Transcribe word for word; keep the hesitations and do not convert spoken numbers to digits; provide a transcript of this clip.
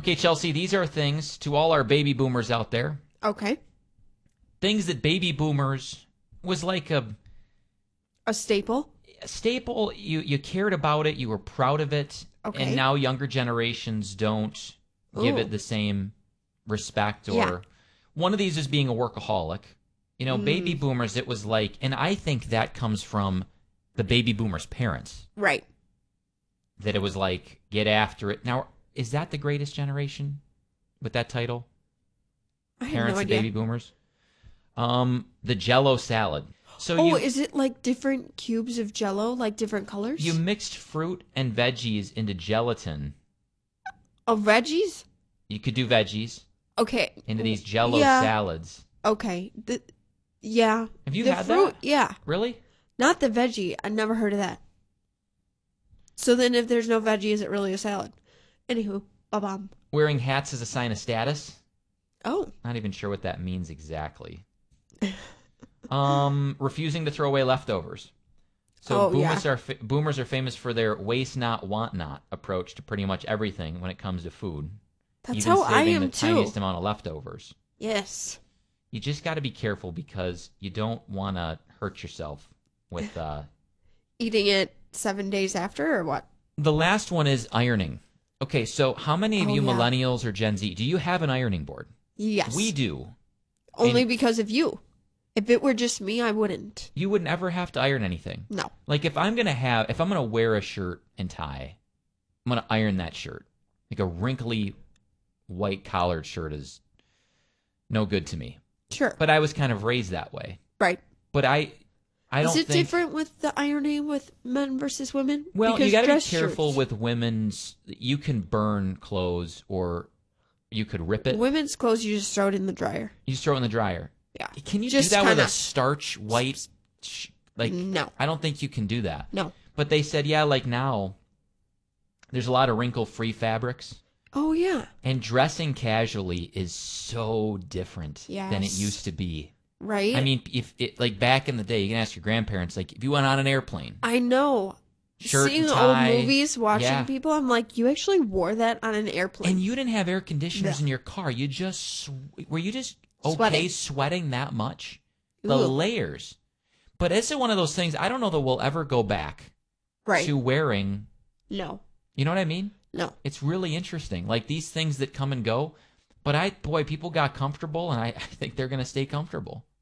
Okay, Chelsea, these are things to all our baby boomers out there. Okay. Things that baby boomers was like a, A staple. a staple. You you cared about it. You were proud of it. Okay. And now younger generations don't give Ooh. it the same respect. Or Yeah. one of these is being a workaholic. You know, Mm. baby boomers, it was like, and I think that comes from the baby boomers' parents. Right. That it was like, get after it. Now, is that the greatest generation with that title? I have Parents no of idea. baby boomers? Um, the Jello salad. So Oh, you, is it like different cubes of Jello, like different colors? you mixed fruit and veggies into gelatin. Oh, veggies? You could do veggies Okay. into these Jello Yeah. salads. Okay. The, yeah. Have you the had fruit, that? Yeah. Really? Not the veggie. I never heard of that. So then if there's no veggie, is it really a salad? Anywho, ba-bam. Wearing hats is a sign of status? Oh. Not even sure what that means exactly. um, refusing to throw away leftovers. So Oh, boomers yeah. are fa- boomers are famous for their waste not, want not approach to pretty much everything when it comes to food. That's Even how I saving am the too. tiniest amount of leftovers. Yes. You just got to be careful because you don't want to hurt yourself with. Uh... Eating it seven days after or what? The last one is ironing. Okay, so how many of Oh, you yeah. millennials or Gen Z do you have an ironing board? Yes. We do. Only and- because of you. If it were just me, I wouldn't. You would never have to iron anything. No. Like if I'm gonna have, if I'm gonna wear a shirt and tie, I'm gonna iron that shirt. Like a wrinkly, white collared shirt is no good to me. Sure. But I was kind of raised that way. Right. But I, I don't Is it think. different with the ironing with men versus women? Well, Because you got to be dress careful shirts- with women's. You can burn clothes, or you could rip it. women's clothes. You just throw it in the dryer. You just throw it in the dryer. Yeah. Can you Just do that with a kinda- starch white? Sh- like No. I don't think you can do that. No. But they said, yeah, like now, there's a lot of wrinkle-free fabrics. Oh yeah. And dressing casually is so different than it Yes. used to be. Right. I mean, if it like back in the day, you can ask your grandparents. Like, if you went on an airplane, I know. shirt Seeing and tie, old movies, watching yeah. people, I'm like, you actually wore that on an airplane. and you didn't have air conditioners No. in your car. You just sw- were you just okay Sweating. sweating that much? The Ooh. layers. But it's one of those things. I don't know that we'll ever go back right. to wearing. No. You know what I mean? No. It's really interesting. Like these things that come and go. But I, boy, people got comfortable, and I, I think they're going to stay comfortable.